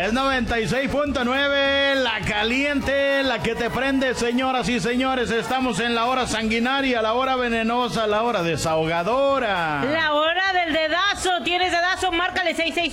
Es 96.9, la caliente, la que te prende, señoras y señores. Estamos en la hora sanguinaria, la hora venenosa, la hora desahogadora. La hora del dedazo. ¿Tienes dedazo? Márcale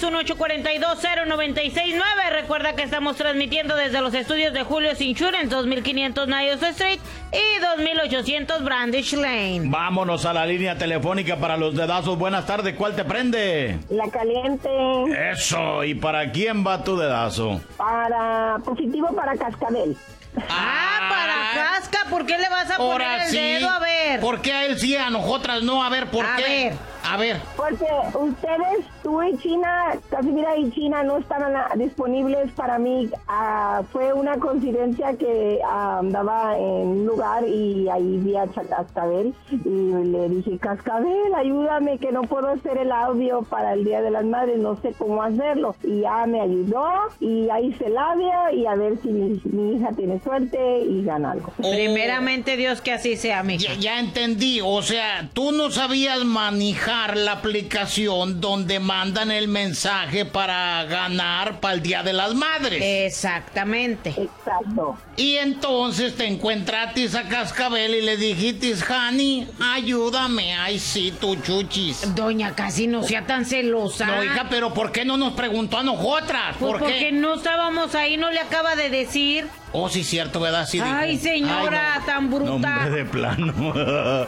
661-842-0969. Recuerda que estamos transmitiendo desde los estudios de Julio's Insurance, 2500 Niles Street y 2800 Brandish Lane. Vámonos a la línea telefónica para los dedazos. Buenas tardes, ¿cuál te prende? La caliente. Eso, ¿y para quién va tu dedazo? Positivo para Cascabel. Para Casca, ¿por qué le vas a poner el dedo? A ver. ¿Por qué a él sí, a nosotras no? A ver, ¿por qué? A ver. Porque ustedes, tú y China, Casimira y China, no estaban disponibles para mí. Fue una coincidencia que andaba en un lugar y ahí vi a Cascabel y le dije, Cascabel, ayúdame que no puedo hacer el audio para el Día de las Madres, no sé cómo hacerlo. Y ya me ayudó y ahí hice el audio y a ver si mi hija tiene suerte y gana algo. Primeramente Dios que así sea, mija. Ya entendí, o sea, tú no sabías manejar la aplicación donde mandan el mensaje para ganar para el Día de las Madres. Exactamente. Exacto. Y entonces te encontraste a Cascabel y le dijiste, Hani, ayúdame. Ay, sí, tu chuchis. Doña Casi, no sea tan celosa. No, hija, pero ¿por qué no nos preguntó a nosotras? Pues porque no estábamos ahí, no le acaba de decir. Oh, sí, cierto, ¿verdad? Sí, ay, dijo. señora, no, tan bruta. No, hombre, de plano.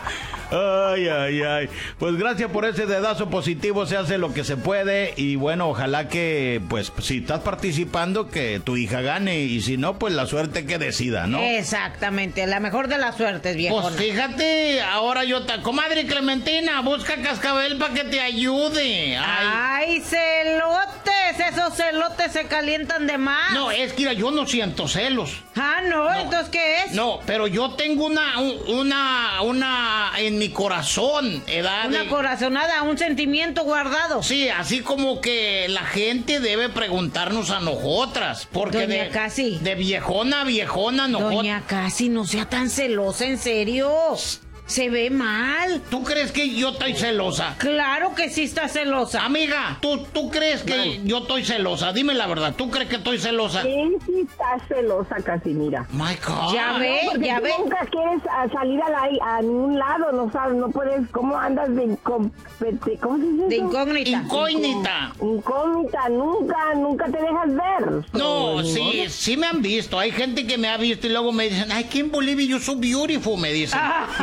Ay. Pues gracias por ese dedazo positivo, se hace lo que se puede y bueno, ojalá que, pues, si estás participando, que tu hija gane y si no, pues la suerte que decida, ¿no? Exactamente, la mejor de las suertes, viejona. Pues fíjate, ahora comadre Clementina, busca a Cascabel para que te ayude. Ay, celotes, esos celotes se calientan de más. No, es que yo no siento celos. No, entonces, ¿qué es? No, pero yo tengo una en mi corazón, Una corazonada, un sentimiento guardado. Sí, así como que la gente debe preguntarnos a nosotras, porque Doña Casi, de viejona a viejona nosotras. Doña Casi, no sea tan celosa, en serio. Se ve mal. ¿Tú crees que yo estoy celosa? Claro que sí está celosa. Amiga, ¿tú crees que yo estoy celosa? Dime la verdad, ¿tú crees que estoy celosa? Sí, está celosa, Casimira. My God. Ya ve, ya ve. Nunca quieres salir a ningún lado, no sabes, no puedes, ¿cómo andas ¿cómo se dice eso? De incógnita. Incógnita, nunca te dejas ver. No, sí me han visto. Hay gente que me ha visto y luego me dicen, I can't believe you're so beautiful, me dicen.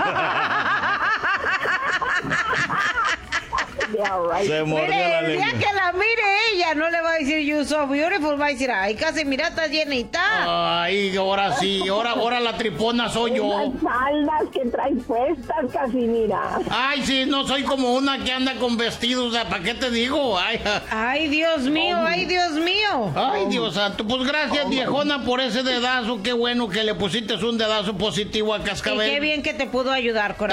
Se mordió la el lengua. día que la mire ella, no le va a decir you so beautiful, va a decir, ay, Casimira, estás llenita. Ay, ahora sí, ahora la tripona soy yo. Las faldas que traes puestas, Casimira. Ay, sí, no soy como una que anda con vestidos, o sea, ¿para qué te digo? Ay, Dios mío, ay, Dios mío. Ay, Dios santo, pues gracias, viejona, por ese dedazo, qué bueno que le pusiste un dedazo positivo a Cascabel. Y qué bien que te pudo ayudar, corazón.